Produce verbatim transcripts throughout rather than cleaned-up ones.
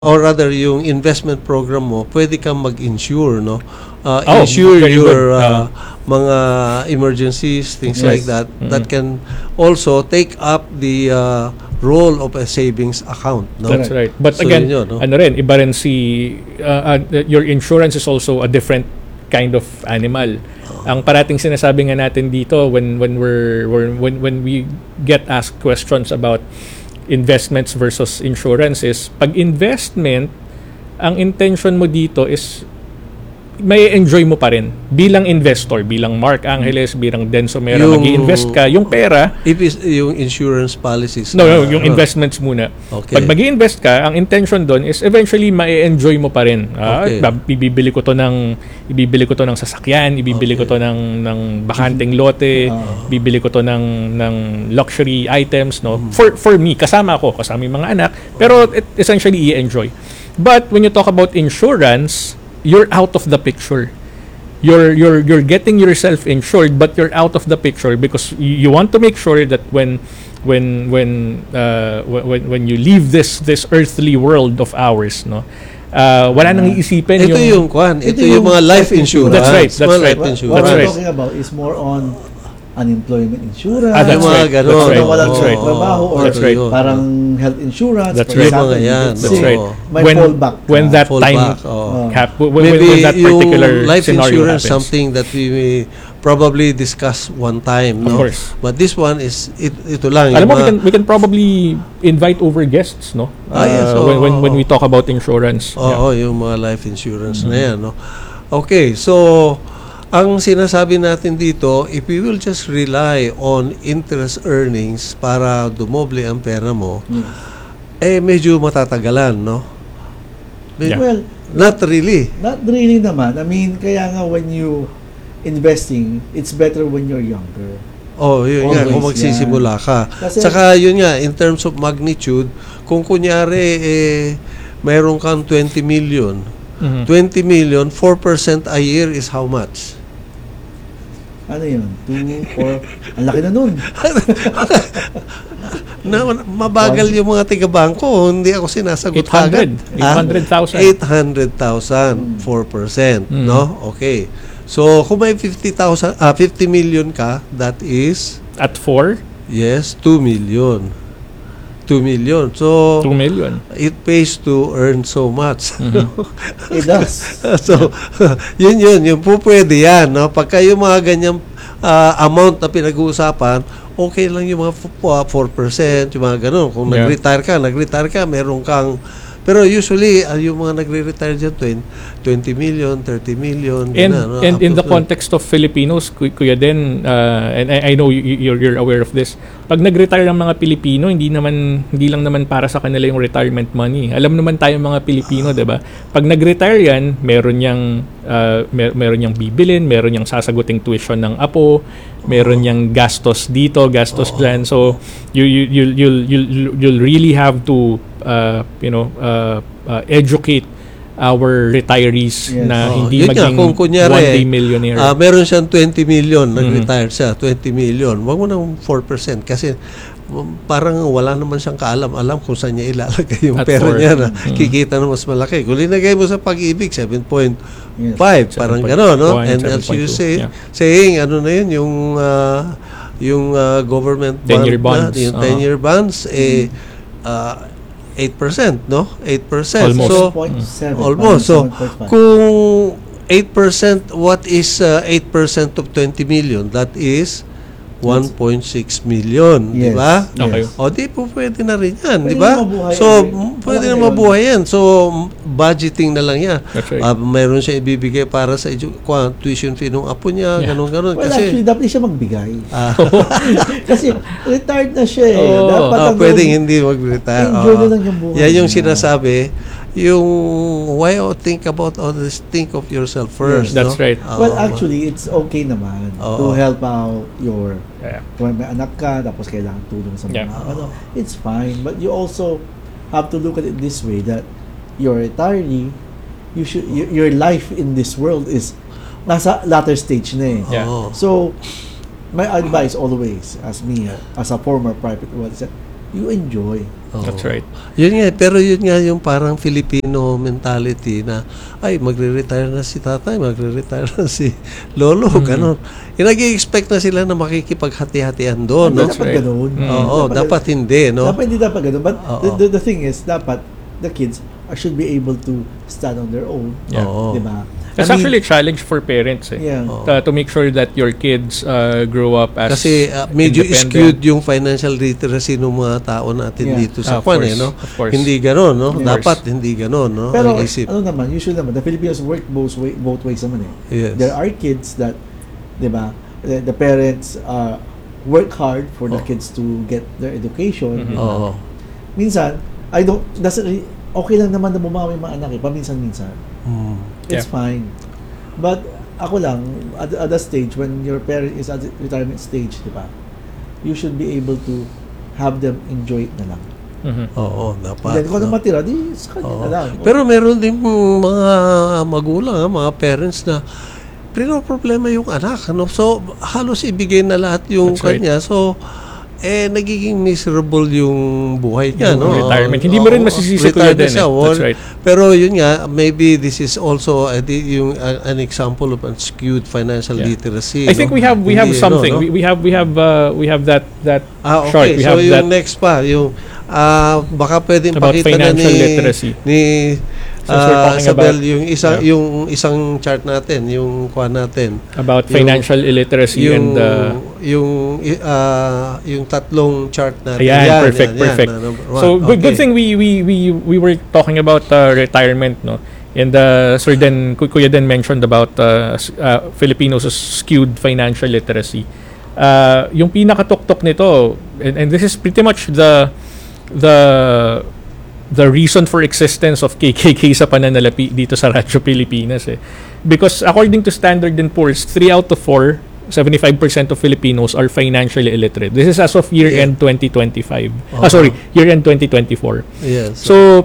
or rather yung investment program mo, pwede kang mag-insure, no? Uh, Oh, insure very your good. uh, mga emergencies, things Yes. like that. Mm-mm. That can also take up the uh, role of a savings account, no? That's right. But So, again, yun yun, no? ano rin, iba rin si, uh, uh, your insurance is also a different kind of animal. Ang parating sinasabi nga natin dito when when we're, we're when when we get asked questions about investments versus insurance is pag investment, ang intention mo dito is may enjoy mo pa rin bilang investor, bilang Mark Angeles, bilang Denso Mera, Yung- mag-invest ka, yung pera, If is, yung insurance policies. no, no, na, yung ano, investments muna. Okay. Pag mag-invest ka, ang intention doon is eventually ma-enjoy mo pa rin. Ah, Okay. bab- ibibili ko to ng ibibili ko to ng sasakyan, ibibili ko to ng ng bakanteng lote, ibibili ko to ng ng luxury items, no. For for me, kasama ako, kasama yung mga anak, pero it, essentially i-enjoy. But when you talk about insurance, you're out of the picture. You're you're you're getting yourself insured, but you're out of the picture because you, you want to make sure that when when when uh, when when you leave this this earthly world of ours, no, uh, wala nang iisipin Ito yung, kwan, ito, yung, mga life insurance. That's right, that's Mga right. life What, insurance. what That's I'm right. talking about is more on unemployment insurance. Ah, that's Yung mga right. ganun. That's right. Kung walang That's right. trabaho or That's right. parang health insurance. That's for right. example, Mga yan. you get That's sick, right. May When fallback ka. when that Fallback, time oh. hap- when, when, Maybe when that particular yung life scenario insurance happens. something that we may probably discuss one time, Of no? course. But this one is it, ito lang. Alam yung mo, we mga- can, we can probably invite over guests, no? Ah, yes, Uh, when, when, oo. when we talk about insurance. Oo, Yeah. yung mga life insurance na yan, no? Okay, so ang sinasabi natin dito, if we will just rely on interest earnings para dumoble ang pera mo, eh medyo matatagalan, no? Med- Yeah. Well, Not really. not really naman. I mean, kaya nga when you investing, it's better when you're younger. Oh, yun nga, Always kung magsisimula ka. Kasi- Saka yun nga, in terms of magnitude, kung kunyari, eh, mayroon kang twenty million. Mhm. twenty million, four percent a year is how much? Ano yun? Two, four, ang laki na nun. Na, mabagal yung mga tiga-bangko. Hindi ako sinasagot eight hundred. agad. eight hundred thousand. eight hundred thousand, four percent. Mm. No? Okay. So, kung may fifty thousand, ah, fifty million ka, that is, At four, yes, two million. two million. So, two million. it pays to earn so much. It does. So, yun yun, yung po pwede yan, no? Pagka yung mga ganyang ah, amount na pinag-uusapan, okay lang yung mga four percent, yung mga ganun. Kung Yeah. nag-retire ka, nag-retire ka, meron kang, pero usually, ah, yung mga nagre-retire dyan, twenty million, thirty million, And ganun, no? and Up in to the context of Filipinos, ku- kuya din, uh, and I, I know you, you're, you're aware of this, pag nag-retire ang mga Pilipino, hindi naman hindi lang naman para sa kanila yung retirement money. Alam naman tayo mga Pilipino, 'di ba? Pag nag-retire yan, meron yang uh, mer- meron yang bibilin, meron yang sasaguting tuition ng apo, meron yang gastos dito, gastos diyan. So you you you you'll, you'll you'll really have to uh, you know, uh, uh, educate our retirees Yes. na Oh, hindi yun nga, maging kung kunyari, one-day millionaire. ah, meron siyang twenty million, Mm-hmm. nag-retire siya, twenty million. Wag mo nang four percent kasi um, parang wala naman siyang kaalam-alam kung saan niya ilalagay yung At pera four. niya na Mhm. kikita na mas malaki. Kung linagay mo sa pag-ibig, seven point five, Yes. parang seven point gano'n, no? one, And seven as point you two, say, yeah. saying, ano na yun, yung ah, yung ah, government ten-year bond na, bonds, yung uh-huh. ten-year bonds, eh, ah, eight percent, no? eight percent. Almost. So, seven point seven, almost. So, seven point five. kung eight percent, what is uh, eight percent of twenty million? That is one point six million, di Yes. ba? Okay. Yes. O di po pwede na rin yan, di Pwede ba? na mabuhay So, yan. m- pwede Malaki na yun. mabuhay yan. So, m- budgeting na lang yan. That's right. Ah, mayroon siya ibibigay para sa edu- kwa- tuition fee ng apo niya, Yeah. ganun-ganun. Well, Kasi, actually, dapat siya magbigay. ah, Kasi retired na siya eh. Oo. Dapat ah, ang- pwedeng hindi mag-retire. Enjoy Oo. na lang yung buhay Yan yung niya. sinasabi, yung why you think about all this, think of yourself first. That's no? right. Oo. Well, actually, it's okay naman Oo. to help out your, Yeah. kung may anak ka, tapos kailangan tulong sa mga, Yeah. ano, it's fine. But you also have to look at it this way, that your retiree, you should, y- your life in this world is, nasa latter stage na eh. Yeah. Oo. So, my advice always, as me, uh, as a former private, well, is that you enjoy. Oo. That's right. Yun nga, pero yun nga yung parang Filipino mentality na, ay, magre-retire na si tatay, magre-retire na si lolo, Mm-hmm. ganun. Yung nag-i-expect na sila na makikipaghati-hatian doon, no? Hindi dapat right. ganun. Mm. Oo, dapat hindi, no? Dapat hindi dapat ganun. But Oo. the, the, the thing is, dapat the kids are, should be able to stand on their own. Yeah. Oo. Diba? That's I mean, actually a challenge for parents eh. Yeah. Oo. Uh, to make sure that your kids uh, grow up as Kasi uh, medyo independent. skewed yung financial literacy ng mga tao natin Yeah. dito sa Of kwan, course, eh, no? of course. Hindi gano'n, no? Of Dapat course. hindi gano'n, no? Pero Ang isip. ano naman, usually naman, the Filipinos work both, way, both ways naman eh. Yes. There are kids that, di ba, the, the parents uh, work hard for the Oh. kids to get their education. Mhm. di ba? Oo. Minsan, I don't, doesn't really, okay lang naman na bumawi yung mga anak eh, paminsan-minsan. Mm. It's Yeah. fine. But ako lang, at, at that stage, when your parent is at the retirement stage, di ba, you should be able to have them enjoy it na lang. Mhm. Oo, And dapat. then kung ano no? matira, di sa kanya Oo. na lang. Pero meron din mga magulang, ah, mga parents na problema yung anak, ano? So halos ibigay na lahat yung That's right. kanya. So eh nagiging miserable yung buhay niya, Yung no? retirement. Oo, Hindi mo rin oo, masisisi retired Kuya na Den, siya, eh. oo. That's right. Pero yun nga, maybe this is also uh, di- yung uh, an example of skewed financial Yeah. literacy. I think no? we have we have Hindi, something. ano, no? We, we have we have uh, we have that that Ah, short. okay. We So have yung that next pa, yung ah, baka pwedeng About pakita na financial ni literacy. ni Since we're ah, talking Isabel about- yung isang yeah. yung isang chart natin, yung kuha natin. about Yung- financial illiteracy Yung and uh, yung ah, yung tatlong chart natin. Ayan, perfect, yan, yan, perfect. na number one. So good, good Okay. thing we we we we were talking about uh, retirement, no. And uh, Sir Den, Ku- Kuya Den mentioned about uh, s- uh, Filipinos' skewed financial literacy. Uh, yung pinakatuktok nito, and, and this is pretty much the the the reason for existence of K K K sa pananalapi dito sa Radyo Pilipinas eh. Because according to Standard and Poor's, three out of four, seventy-five percent of Filipinos are financially illiterate. This is as of year-end twenty twenty-five. Ah, Uh-huh. sorry, year-end twenty twenty-four. Yes. So,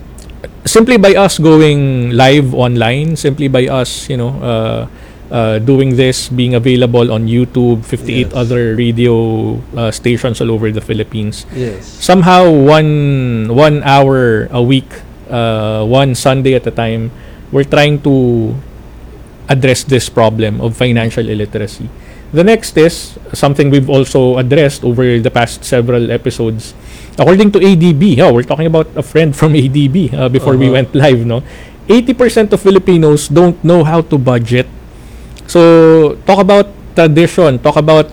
simply by us going live online, simply by us, you know, uh, uh, doing this, being available on YouTube, fifty-eight Yes. other radio uh, stations all over the Philippines, yes. somehow one one hour a week, uh, one Sunday at a time, we're trying to address this problem of financial illiteracy. The next is something we've also addressed over the past several episodes. According to A D B, oh, we're talking about a friend from A D B uh, before we Uh-huh. went live, no? eighty percent of Filipinos don't know how to budget. So, talk about tradition, talk about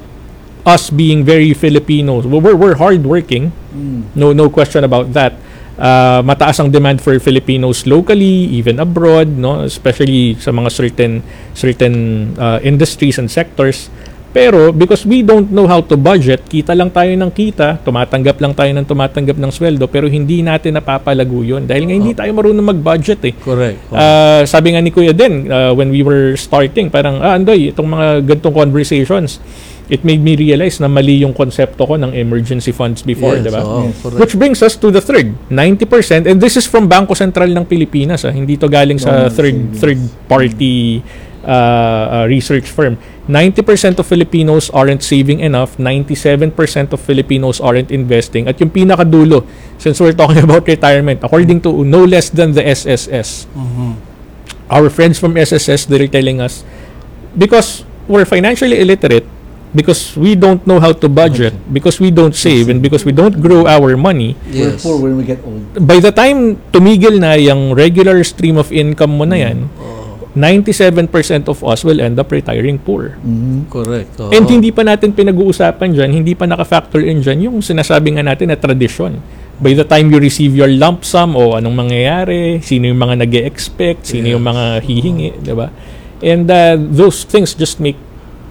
us being very Filipinos. We're, we're hardworking, Mm. no no question about that. Uh, mataas ang demand for Filipinos locally, even abroad, no, especially sa mga certain certain uh, industries and sectors. Pero because we don't know how to budget, kita lang tayo ng kita, tumatanggap lang tayo ng tumatanggap ng sweldo, pero hindi natin napapalago yun dahil nga hindi tayo marunong mag-budget eh. Correct. Uh, sabi nga ni Kuya Den, uh, when we were starting, parang, ah, Andoy, itong mga gantong conversations, it made me realize na mali yung konsepto ko ng emergency funds before, Yes, di ba? oo, Yes. correct. Which brings us to the third, ninety percent, and this is from Bangko Sentral ng Pilipinas, ah, hindi to galing sa No, third savings. third party uh, uh, research firm. ninety percent of Filipinos aren't saving enough, ninety-seven percent of Filipinos aren't investing, at yung pinakadulo, since we're talking about retirement, according to no less than the S S S, Mhm. our friends from S S S, they're telling us, because we're financially illiterate, because we don't know how to budget, because we don't save, and because we don't grow our money, Yes. We're poor when we get old. by the time tumigil na yung regular stream of income mo na yan, ninety-seven percent of us will end up retiring poor. Mhm. Correct. Oo. And hindi pa natin pinag-uusapan dyan, hindi pa naka-factor in dyan yung sinasabi nga natin na tradisyon. By the time you receive your lump sum, o anong mangyayari, sino yung mga nag-e-expect, sino yung Yes. mga hihingi, di ba? And uh, those things just make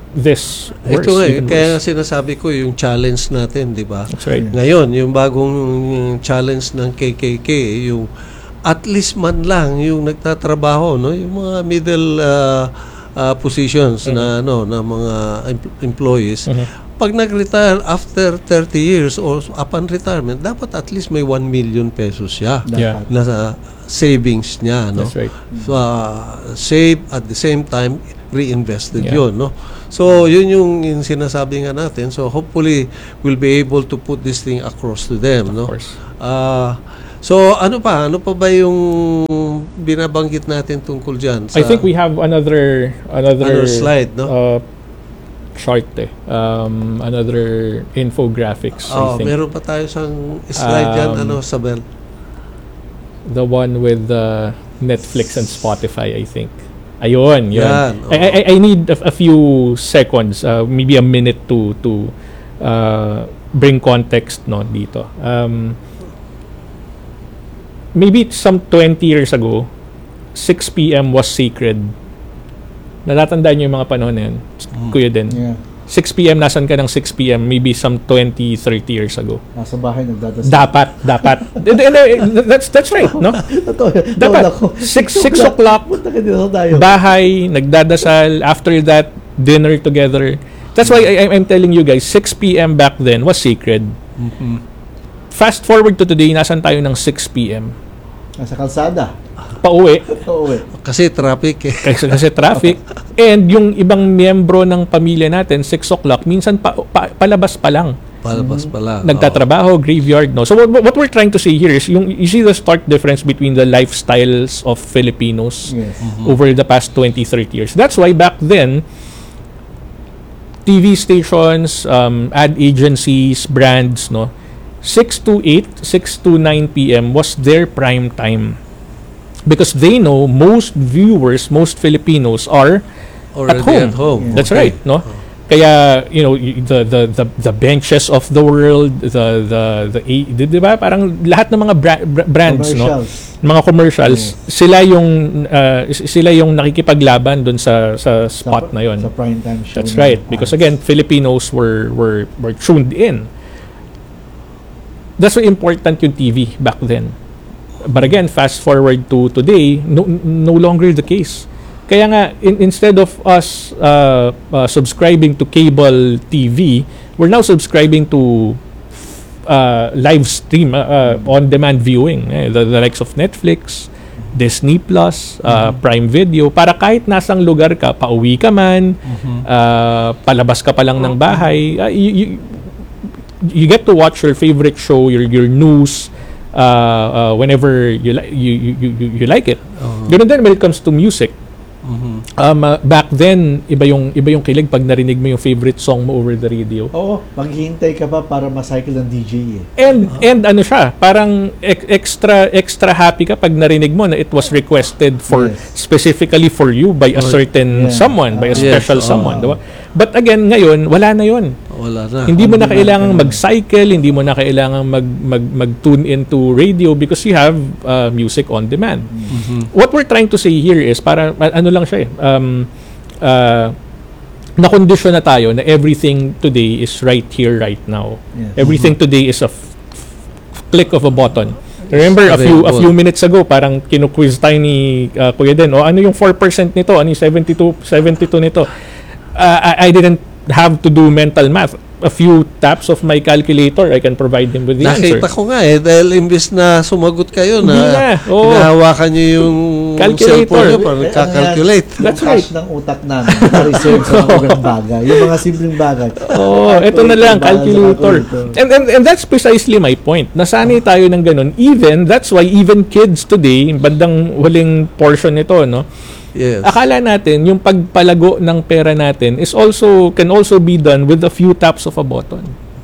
this worse. Ito nga, eh, even kaya nga worse. sinasabi ko yung challenge natin, di ba? That's right. Ngayon, yung bagong challenge ng K K K, yung at least man lang yung nagtatrabaho, no, yung mga middle uh, uh, positions na ano na mga em- employees. Mhm. Pag nag-retire after thirty years or upon retirement, dapat at least may one million pesos siya Yeah. Dapat. na sa savings niya, no? That's right. So, uh, save at the same time reinvested Yeah. yun, no? So, yun yung, yung sinasabi nga natin. So, hopefully, we'll be able to put this thing across to them, no? Of course. Ah, so, ano pa? Ano pa ba yung binabanggit natin tungkol dyan? I think we have another another, Another slide, no? Uh, chart eh. Um, another infographics, Oh, I think. meron pa tayo sang slide dyan, Um, ano, Sabel? The one with uh, Netflix and Spotify, I think. Ayun, yun. Yan, I, I, I need a, a few seconds, uh, maybe a minute to to uh, bring context no dito. Um, maybe some twenty years ago, six p.m. was sacred. Natatandaan niyo yung mga panahon na yun? Kuya din. Yeah. six p.m. nasan ka ng six p.m. maybe some twenty, thirty years ago. Nasa bahay nagdadasal. Dapat, dapat. that's that's right, no? Totoo. Dapat. Ako. Six, six o'clock, Punta ka dito tayo. bahay, nagdadasal, after that, dinner together. That's why I, I'm telling you guys, six p.m. back then was sacred. Fast forward to today, nasan tayo ng six p.m. Nasa kalsada. Pauwi, Oo eh. Kasi traffic eh. kasi, kasi traffic. And yung ibang miyembro ng pamilya natin, six o'clock, minsan pa, pa, palabas pa lang. Palabas pala. Nagtatrabaho, graveyard, no? So what, what we're trying to say here is, yung, you see the stark difference between the lifestyles of Filipinos Yes. over the past twenty, thirty years. That's why back then, T V stations, um, ad agencies, brands, no, six to eight, six to nine p.m. was their prime time. Because they know most viewers, most Filipinos are Already at home. at home. That's Okay. right, no? Kaya, you know, y- the the the the benches of the world, the the the a- di, di ba parang lahat ng mga bra- bra- brands, no? Commercials. Mga commercials, sila yung uh, s- sila yung nakikipaglaban doon sa sa spot Sa- na yon. Sa prime time show. That's na- right, because again, Filipinos were were were tuned in. That's why important yung T V back then. But again, fast forward to today, no, no longer the case. Kaya nga, in, instead of us uh, uh, subscribing to cable T V, we're now subscribing to uh, live stream, uh, uh, on-demand viewing. Eh, the, the likes of Netflix, Disney Plus, uh, Prime Video, para kahit nasang lugar ka, pauwi ka man, uh, palabas ka pa lang ng bahay, uh, you, you, you get to watch your favorite show, your your news, uh, uh, whenever you, li- you, you, you, you like it. Ganun din when it comes to music. Um, uh, back then, iba yung iba yung kilig pag narinig mo yung favorite song mo over the radio. Oo, maghihintay ka pa para macycle ng D J eh. And and ano siya, parang ex- extra extra happy ka pag narinig mo na it was requested for Yes. specifically for you by a certain Yeah. someone, by a Yes, special oo. someone, diba? But again, ngayon wala na 'yon. Wala na. Hindi mo na Hindi na kailangang kailangan. mag-cycle, hindi mo na kailangang mag, mag, mag-tune into radio because you have uh, music on demand. What we're trying to say here is, para, a- ano lang siya eh, um, uh, na-condition na tayo na everything today is right here, right now. Yes. Everything today is a f- f- click of a button. Remember, a few a Available. few minutes ago, parang kinuquiz tayo ni uh, Kuya Den, o ano yung four percent nito, ano yung seventy-two, seventy-two nito. Uh, I, I didn't have to do mental math. A few taps of my calculator, I can provide him with the answer. Nakita ko nga eh, dahil imbis na sumagot kayo Hindi na, na, oo. hinahawakan nyo yung Calculator. cellphone nyo para Eh, nagka-calculate. ano yan, That's yung cash ng utak namin, reserve sa mga magandang bagay. Yung mga simpleng bagay. Oh, ito na lang, Balance sa calculator. And, and and that's precisely my point. Nasanay tayo ng ganun. Even, that's why even kids today, bandang huling portion nito, no? Yes. Akala natin, yung pagpalago ng pera natin is also, can also be done with a few taps of a button.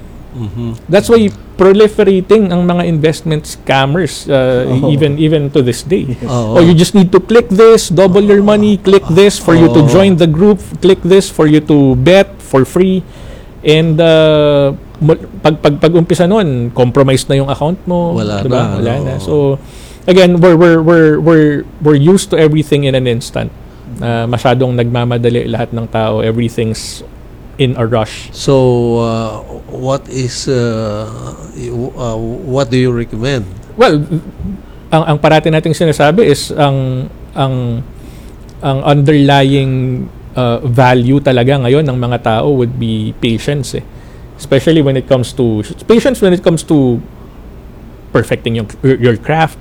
That's why proliferating ang mga investment scammers uh, Oh. even even to this day. Oo. Oh, you just need to click this, double your money, click this for you to Oo. join the group, click this for you to bet for free. And uh, mo- pag pag pag umpisa noon, compromise na yung account mo, Wala diba? na, Wala oo. na. So again, we're we're we're we're we're used to everything in an instant. Uh, masyadong nagmamadali lahat ng tao. Everything's in a rush. So, uh, what is, uh, you- uh, what do you recommend? Well, ang ang parati nating sinasabi is ang ang ang underlying uh, value talaga ngayon ng mga tao would be patience eh. Especially when it comes to patience when it comes to perfecting your your craft,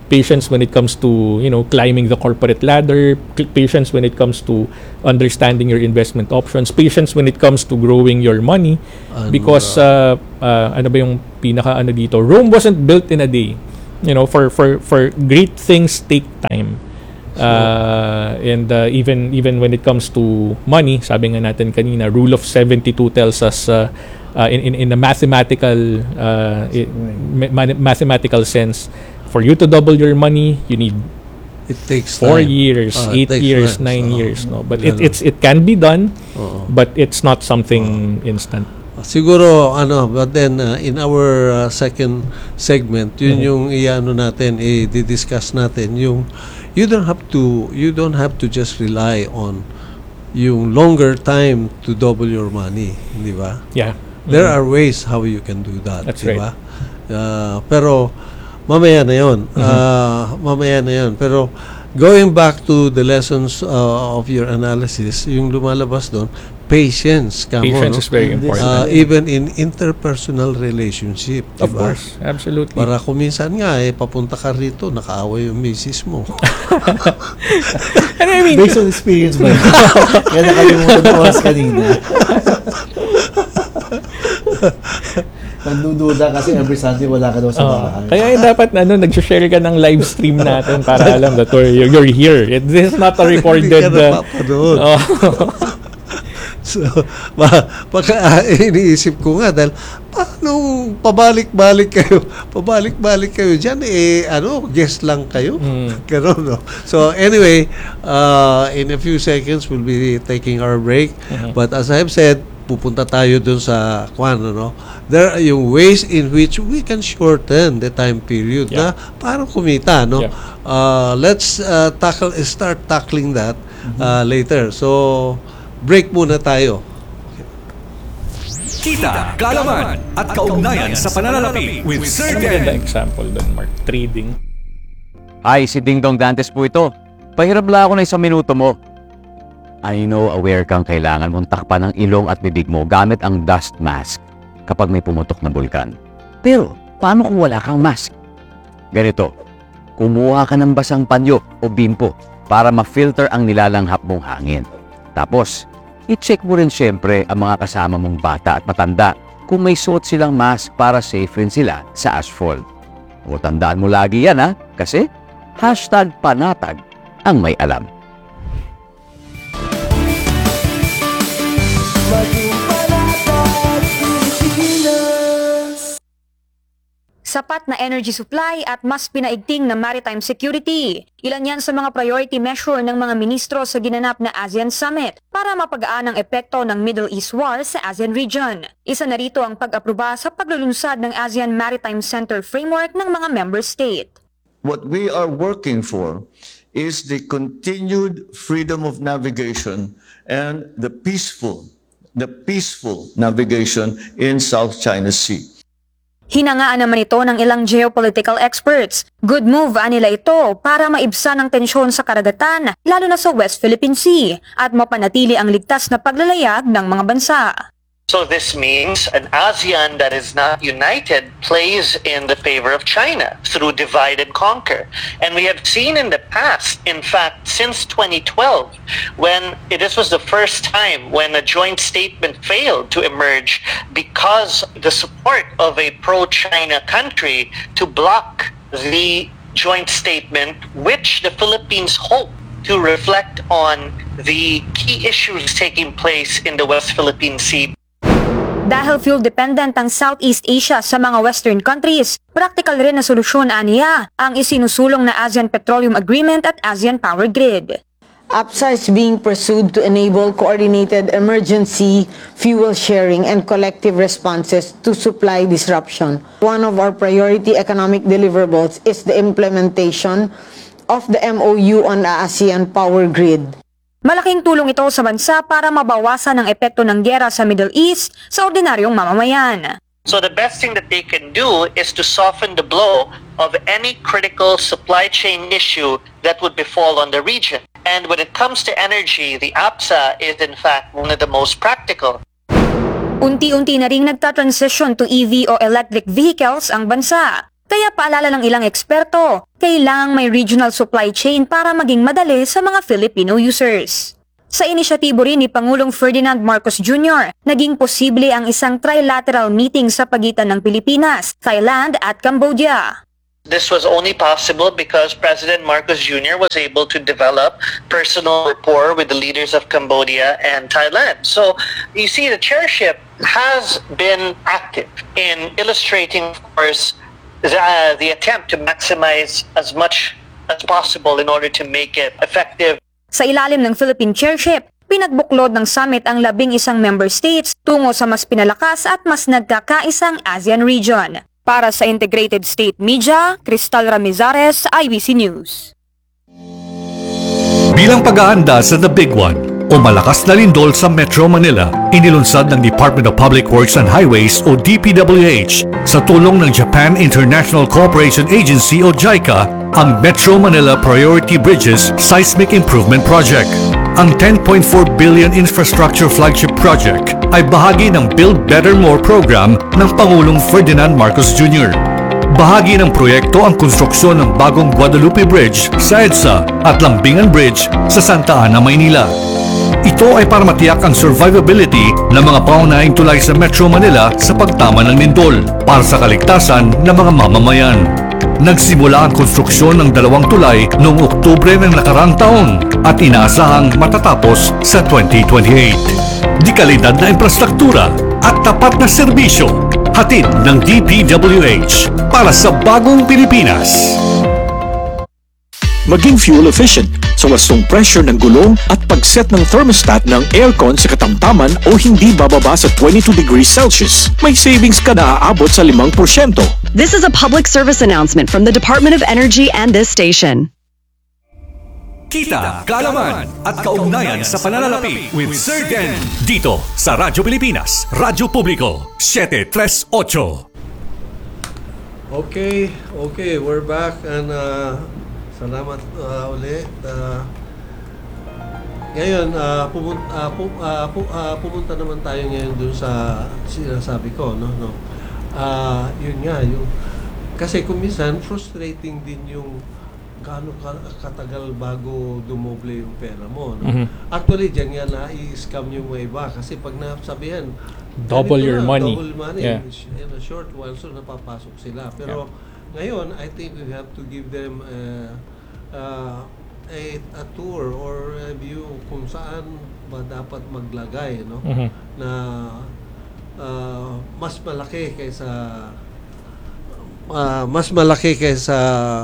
patience when it comes to, you know, climbing the corporate ladder, cl- patience when it comes to understanding your investment options, patience when it comes to growing your money. Ano Because, uh, uh, ano ba yung pinaka ano dito? Rome wasn't built in a day. You know, for, for, for great things take time. Uh, and uh, even even when it comes to money, sabi nga natin kanina, rule of seventy-two tells us uh, uh, in, in in a mathematical uh, i- ma- mathematical sense, for you to double your money, you need It takes four time. years, Ah, it eight takes years, time. nine Oo. years. No, but it Ganun. it's it can be done, Oo. but it's not something instant. Siguro ano, but then uh, in our uh, second segment, yun yung iano natin, i-discuss natin yung you don't have to you don't have to just rely on yung longer time to double your money, di ba? Yeah. There are ways how you can do that, That's di right. ba? Uh, pero mamaya na 'yon. Uh, mamaya na 'yon. Pero going back to the lessons uh, of your analysis, yung lumalabas doon, patience, kamo, Patience no? is very In this- important. Uh, even in interpersonal relationship, Of diba? course, absolutely. Para kuminsan nga eh papunta ka rito, nakaaway yung misis mo. And I mean, Based on experience ba yun? Kaya nakalimutan ko oras kanina. Nandududa kasi every Sunday wala ka daw sa Oo. bahay. Kaya yung dapat ano, nag-share ka ng live stream natin para alam that you're, you're here. It, this is not a recorded... Hindi ka uh, napapanood. oh. So, ma, pagka ah, iniisip ko nga dahil paano pabalik-balik kayo, pabalik-balik kayo diyan eh ano, guest lang kayo. Mm. Ganun, no? So anyway, uh, in a few seconds we'll be taking our break. Mhm. But as I've said, pupunta tayo dun sa kwan, no? There are yung ways in which we can shorten the time period na Yeah. parang kumita, no? Yeah. Uh, let's uh, tackle start tackling that uh, later. So break muna tayo. Kita, kaalaman, at kaugnayan sa pananalapi with Sir Ang ganda Ken. example doon, Mark. Trading. Ay, si Ding Dong Dantes po ito. Pahirap lang ako na isang minuto mo. I know aware kang kailangan mong takpan ang ilong at bibig mo gamit ang dust mask kapag may pumutok na bulkan. Pero, paano kung wala kang mask? Ganito, kumuha ka ng basang panyo o bimpo para ma-filter ang nilalanghap mong hangin. Tapos, i-check mo rin syempre ang mga kasama mong bata at matanda kung may suot silang mask para safe rin sila sa asphalt. O tandaan mo lagi yan ha, kasi hashtag panatag ang may alam. Sapat na energy supply at mas pinaigting na maritime security. Ilan yan sa mga priority measure ng mga ministro sa ginanap na ASEAN Summit para mapagaan ang epekto ng Middle East war sa ASEAN region. Isa na rito ang pag-aproba sa paglulunsad ng ASEAN Maritime Center Framework ng mga member state. What we are working for is the continued freedom of navigation and the peaceful, the peaceful navigation in South China Sea. Hinangaan naman ito ng ilang geopolitical experts. Good move anila ito para maibsan ang tensyon sa karagatan, lalo na sa West Philippine Sea, at mapanatili ang ligtas na paglalayag ng mga bansa. So this means an ASEAN that is not united plays in the favor of China through divide and conquer. And we have seen in the past, in fact, since twenty twelve, when it, this was the first time when a joint statement failed to emerge because the support of a pro-China country to block the joint statement, which the Philippines hope to reflect on the key issues taking place in the West Philippine Sea. Dahil fuel-dependent ang Southeast Asia sa mga Western countries, practical rin na solusyon aniya ang isinusulong na ASEAN Petroleum Agreement at ASEAN Power Grid. A P S A is being pursued to enable coordinated emergency fuel sharing and collective responses to supply disruption. One of our priority economic deliverables is the implementation of the M O U on the ASEAN Power Grid. Malaking tulong ito sa bansa para mabawasan ang epekto ng giyera sa Middle East sa ordinaryong mamamayan. So the best thing that they can do is to soften the blow of any critical supply chain issue that would befall on the region. And when it comes to energy, the A P S A is in fact one of the most practical. Unti-unti na ring nagta-transition to E V o electric vehicles ang bansa. Kaya paalala ng ilang eksperto, kailangang may regional supply chain para maging madali sa mga Filipino users. Sa inisyatibo rin ni Pangulong Ferdinand Marcos Junior, naging posible ang isang trilateral meeting sa pagitan ng Pilipinas, Thailand at Cambodia. This was only possible because President Marcos Junior was able to develop personal rapport with the leaders of Cambodia and Thailand. So you see, the chairship has been active in illustrating, of course, the, uh, the attempt to maximize as much as possible in order to make it effective. Sa ilalim ng Philippine chairship, pinagbuklod ng summit ang labing isang member states tungo sa mas pinalakas at mas nagkakaisang ASEAN region. Para sa Integrated State Media, Cristal Ramizares, I B C News. Bilang pag-aanda sa The Big One o malakas na lindol sa Metro Manila, inilunsad ng Department of Public Works and Highways o D P W H sa tulong ng Japan International Cooperation Agency o JICA ang Metro Manila Priority Bridges Seismic Improvement Project. Ang ten point four billion infrastructure flagship project ay bahagi ng Build Better More program ng Pangulong Ferdinand Marcos Junior Bahagi ng proyekto ang konstruksyon ng bagong Guadalupe Bridge sa EDSA at Lambingan Bridge sa Santa Ana, Maynila. Ito ay para matiyak ang survivability ng mga paunahing tulay sa Metro Manila sa pagtama ng lindol para sa kaligtasan ng mga mamamayan. Nagsimula ang konstruksyon ng dalawang tulay noong Oktubre ng nakaraang taon at inaasahang matatapos sa twenty twenty-eight. Di kalidad na infrastruktura at tapat na serbisyo, hatid ng D P W H para sa bagong Pilipinas. Maging fuel efficient sa wastong pressure ng gulong at pag-set ng thermostat ng aircon sa katamtaman o hindi bababa sa twenty-two degrees Celsius. May savings ka na aabot sa limang porsyento. This is a public service announcement from the Department of Energy and this station. Kita, kaalaman at kaugnayan sa pananalapi with Sir Den dito sa Radyo Pilipinas, Radyo Publiko, seven three eight. Okay, okay, we're back and uh, salamat uh, ulit. Uh, ngayon, uh, pumunta, uh, pu, uh, pu, uh, pumunta naman tayo ngayon dun sa sinasabi ko, no? no? Uh, yun nga, yung, kasi kung minsan, frustrating din yung gaano katagal bago dumoble yung pera mo. No? Mm-hmm. Actually, dyan nga na i-scam yung mga iba kasi pag nasabihan, double your na, money. Double money Yeah. in a short while, so napapasok sila. Pero yeah. ngayon, I think we have to give them uh, uh, a, a tour or a view kung saan ba dapat maglagay, no? Mm-hmm. Na uh, mas malaki kaysa uh, mas malaki kaysa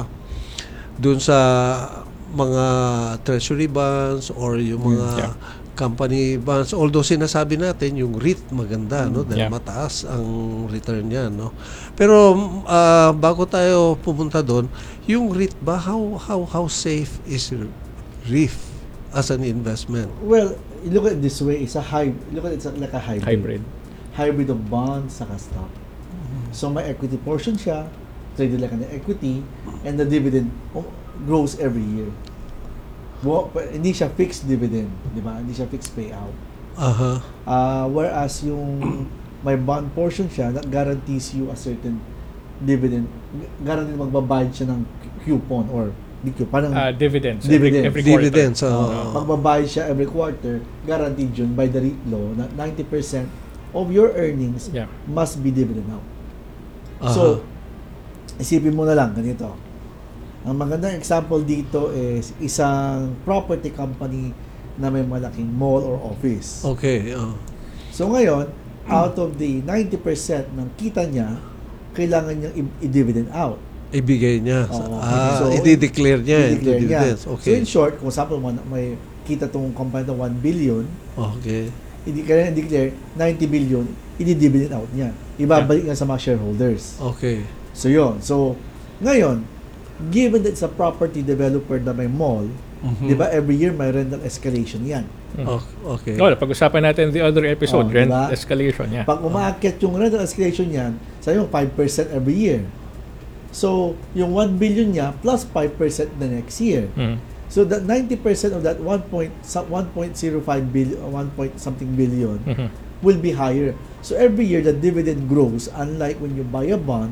dun sa mga treasury bonds or yung mga yeah. company bonds, although sinasabi natin yung R E I T maganda, no, dahil yeah. mataas ang return niya, no. Pero uh, bago tayo pumunta doon, yung R E I T ba, how how how safe is R E I T as an investment? Well, you look at it this way, it's a hybrid. Look at it like a hybrid. Hybrid. Hybrid of bonds saka stock. Mm-hmm. So may equity portion siya, traded like an equity, and the dividend grows every year. Well, hindi siya fixed dividend, di ba? Hindi siya fixed payout. Uh-huh. Uh, whereas yung may bond portion siya, that guarantees you a certain dividend. Guaranteed magbabayad siya ng coupon or di coupon, parang uh, dividends. Dividends. Every, every quarter. Dividends. Uh, uh, magbabayad siya every quarter, guaranteed yun by the R E I T law na ninety percent of your earnings yeah. must be dividend out. uh-huh. So, isipin mo na lang, ganito. Ang magandang example dito is isang property company na may malaking mall or office. Okay. Uh. So ngayon, out of the ninety percent ng kita niya, kailangan niyang i-dividend out. Ibigay niya. Oo. Ah, So, i-declare niya. i-declare niya. Dividends. So Okay. in short, kung example, may kita tong company na one billion, Okay. hindi kaya i-declare ninety billion, i-dividend out niya. Ibabalik niya sa mga shareholders. Okay. So yun. So ngayon, given that it's a property developer na may mall, Mhm. di ba every year may rental escalation yan. Okay. No, pag-usapan natin the other episode, Oh, rent diba? escalation. Yeah. Pag umaakyat yung rental escalation yan, sabi mo five percent every year. So, yung one billion niya plus five percent the next year. Mm. So, that ninety percent of that one point zero five billion, one point something billion Mhm. will be higher. So, every year the dividend grows, unlike when you buy a bond,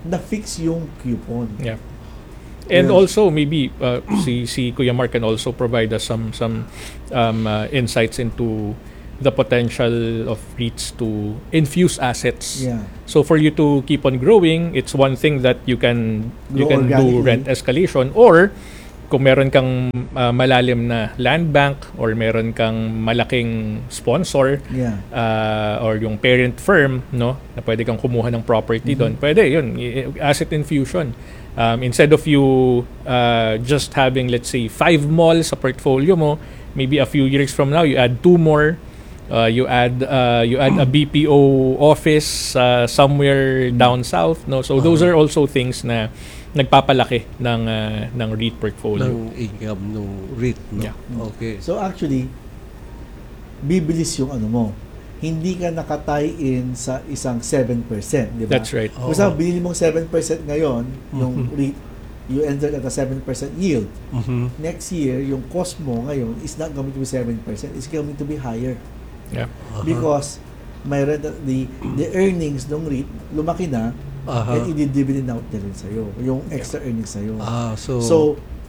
na-fix yung coupon. Yeah. And Yes. also maybe uh, si si Kuya Mark can also provide us some some um, uh, insights into the potential of REITs to infuse assets. Yeah. So for you to keep on growing, it's one thing that you can you Grow can do organically. rent escalation, or kung meron kang uh, malalim na land bank or meron kang malaking sponsor Yeah. uh, or yung parent firm, no, na pwede kang kumuha ng property doon, pwede yun, i- i- asset infusion. Um, instead of you uh, just having, let's say, five malls sa portfolio mo, maybe a few years from now you add two more, uh, you add uh, you add a B P O office uh, somewhere down south, no, so those are also things na nagpapalaki ng uh, ng REIT portfolio. ng income ng REIT, no? Yeah. Okay. So actually, bibilis yung ano mo. Hindi ka nakatay-in sa isang seven percent, di ba? That's right. Kung saan binili mong seven percent ngayon, yung REIT, you entered at a seven percent yield. Mhm. Next year, yung cost mo ngayon is not going to be seven percent. It's going to be higher. Yeah. Because may rent, the, the earnings ng REIT, lumaki na, Aha. and i-dividend out na rin sa'yo. Yung extra earnings sa'yo. Ah, so, So,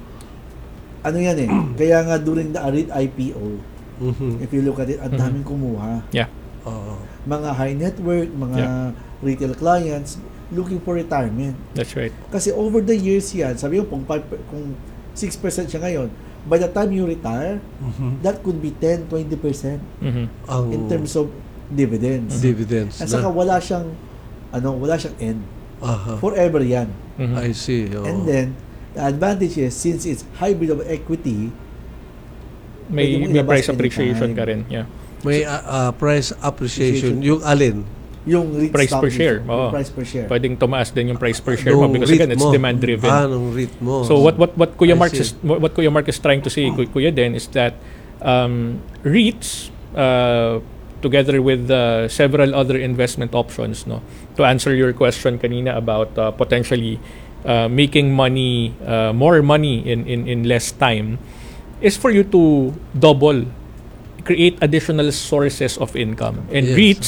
ano yan eh, kaya nga during the REIT I P O, mhm. if you look at it, ang daming kumuha. Yeah. Oo. Mga high net worth, mga retail clients, looking for retirement. That's right. Kasi over the years yan, sabi mo, kung, five, kung six percent siya ngayon, by the time you retire, Mhm. that could be ten, twenty percent Mhm. Ang in terms of dividends. dividends At saka na. wala siyang, ano, wala siyang end. Aha. Forever yan. Mhm. I see. oo. And then, the advantage is, since it's hybrid of equity, may, pwede mo may ilabas price appreciation anytime. ka rin. Yeah. May uh, uh, price appreciation. Appreciation. Yung alin? yung REIT Price stock per share. yung Oo. price per share. Pwedeng tumaas din yung price per share mo Nung because REIT again, it's mo. demand driven. Ah, nung REIT mo. So what what what I Kuya Mark see. is what Kuya Mark is trying to say, Kuya, Kuya Den, is that um, REITs uh, together with uh, several other investment options, no, to answer your question kanina about uh, potentially uh, making money, uh, more money in, in in less time, is for you to double, create additional sources of income. And Yes. REITs,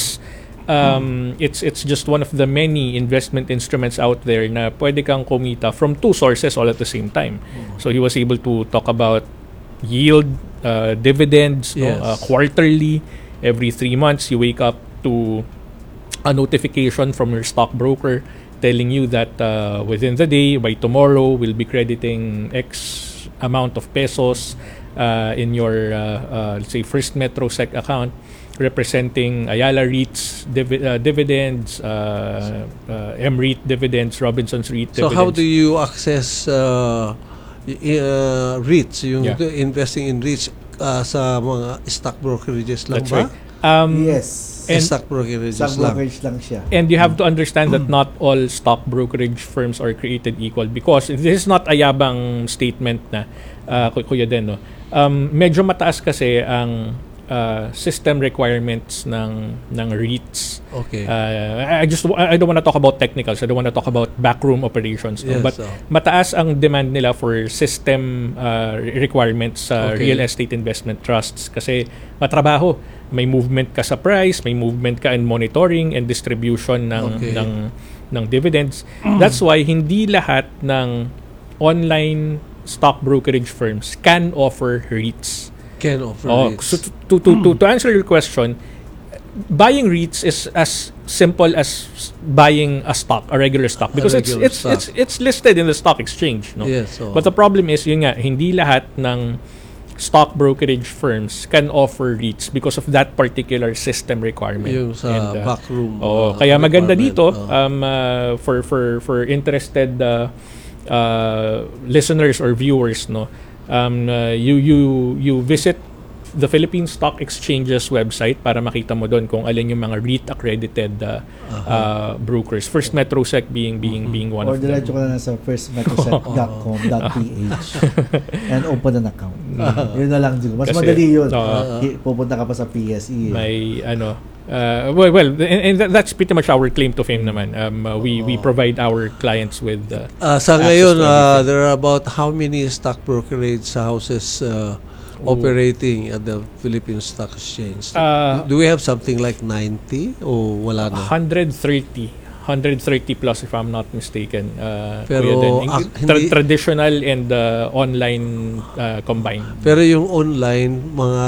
um, it's it's just one of the many investment instruments out there na pwede kang kumita from two sources all at the same time. So he was able to talk about yield, uh, dividends, no, Yes. uh, quarterly. Every three months, you wake up to a notification from your stockbroker telling you that uh, within the day, by tomorrow, we'll be crediting X amount of pesos uh, in your, uh, uh, let's say, First Metro Sec account, representing Ayala REITs divi- uh, dividends, uh, uh, M REIT dividends, Robinson's REIT So dividends. how do you access uh, y- uh, REITs, yung Yeah. investing in REITs uh, sa mga stock brokerages lang That's ba? right. Um, Yes. Eh, and- stock brokerages Stock lang. brokerage lang siya. And you have to understand that not all stock brokerage firms are created equal, because this is not a yabang statement na uh, Ku- Kuya Den, no? Um, medyo mataas kasi ang uh, system requirements ng ng REITs. Okay. Uh, I just I don't want to talk about technicals. I don't want to talk about backroom operations. No? Yes, But oh. mataas ang demand nila for system uh, requirements sa Okay. real estate investment trusts kasi matrabaho. May movement ka sa price, may movement ka in monitoring and distribution ng Okay. ng ng dividends. That's why hindi lahat ng online stock brokerage firms can offer REITs. Can offer Oh, REITs. so to, to to to answer your question, buying REITs is as simple as buying a stock, a regular stock, because it's regular it's stock. it's it's listed in the stock exchange, no? Yes, so But the problem is, yun nga, hindi lahat ng stock brokerage firms can offer REITs because of that particular system requirement. yung sa And, uh, backroom. Oo, uh, kaya maganda requirement, dito oh. um uh, for for for interested uh, uh, listeners or viewers, no. Um uh, you you you visit the Philippine Stock Exchange's website para makita mo doon kung alin yung mga REIT accredited uh, uh, brokers. First Metro Sec being being being one Or of them. diretso ka na lang sa first metroset dot com dot p h and open an account. Yun na lang siguro. Mas Kasi, madali yun. oo. I- Pupunta ka pa sa P S E. May ano uh, well well and, and that- that's pretty much our claim to fame naman. Um uh, we we provide our clients with uh, Ah, sa access ngayon, to uh, everything. there are about how many stock brokerage houses uh, operating at the Philippine Stock Exchange? Uh, Do we have something like ninety o wala na? one hundred thirty one hundred thirty plus if I'm not mistaken. Uh, Pero, Kuya Den. ah, Tra- hindi- traditional and uh, online uh, combined. Pero yung online, mga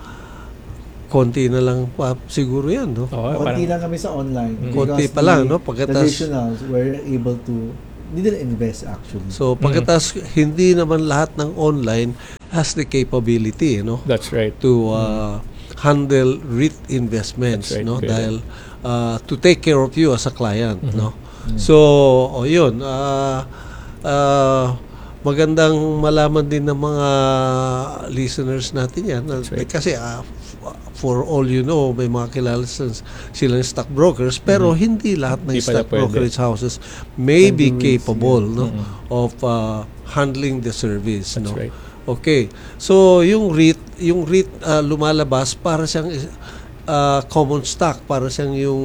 konti na lang pa siguro yan, no? Oo, Konti parang- lang kami sa online. Mm. because Konti pa lang, the no? Pagkatas- traditionals were able to, hindi nila invest actually. So, pagkatas hindi naman lahat ng online has the capability, no? That's right. To uh, handle REIT investments, That's right, no? Kuya Dahil uh, to take care of you as a client, Mhm. no? So, o yun, uh, uh, magandang malaman din ng mga listeners natin yan. That's right. Kasi uh, f- for all you know, may mga kilala s- silang stockbrokers, pero hindi lahat ng Hindi pala stock brokerage houses may be Can do REITs, capable, yeah. no, Mhm. of uh, handling the service, That's no. right. Okay. So, yung REIT, yung REIT uh, lumalabas para siyang uh, common stock, para siyang yung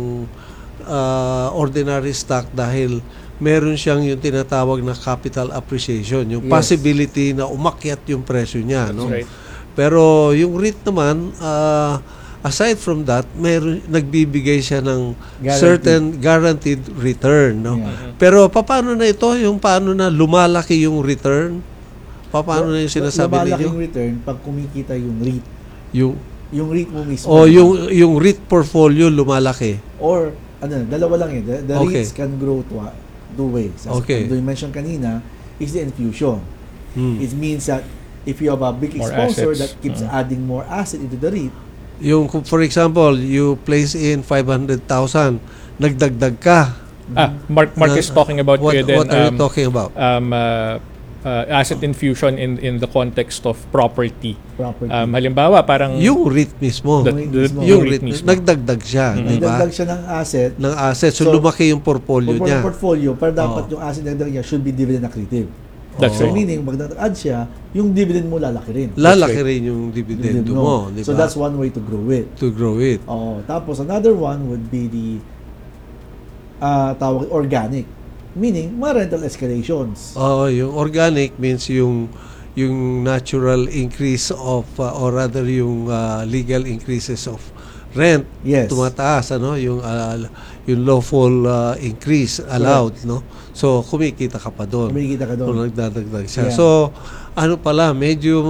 uh, ordinary stock dahil meron siyang yung tinatawag na capital appreciation, yung Yes. possibility na umakyat yung presyo niya, no? That's right. Pero yung REIT naman, uh, aside from that, meron nagbibigay siya ng Guaranteed. certain guaranteed return, no? Yeah. Pero paano na ito, yung paano na lumalaki yung return? Paano na yung sinasabi Lumalaki ninyo? yung return pag kumikita yung REIT. Yung Yung REIT mo mismo. o yung yung REIT portfolio lumalaki. Or, ano, dalawa lang yun. The, the Okay. REITs can grow to uh, two ways. As Okay. you mentioned kanina, is the infusion. Hmm. It means that if you have a big More sponsor assets. that keeps Mhm. adding more asset into the REIT, Yung kung for example, you place in five hundred thousand, nagdagdag ka. Ah, Mark, Mark Na- is talking about what, Kuya Den, what are you um, talking about? um, uh, uh, asset infusion in in the context of property. property. Um, halimbawa, parang Yung REIT mismo. the, Yung the, mismo. yung REIT REIT, mismo. nagdagdag siya, Mhm. di ba? Nagdagdag siya ng asset. Ng asset. So, So, lumaki yung portfolio For niya. portfolio, pero dapat Oo. yung asset na nagdagdag niya should be dividend accretive. That's So, right. meaning, pag nag-add siya, yung dividend mo lalaki rin. Lalaki rin yung dividend Dividend mo, di ba? So, that's one way to grow it. to grow it. Oh, tapos another one would be the uh, tawag organic, meaning mga rental escalations. Oh, yung organic means yung yung natural increase of uh, or rather yung uh, legal increases of rent Yes. tumataas, ano, yung uh, yung lawful uh, increase allowed, no? So kumikita ka pa doon. Kumikita ka doon. Kung nagdadagdag siya. Yeah. So ano pala, medyo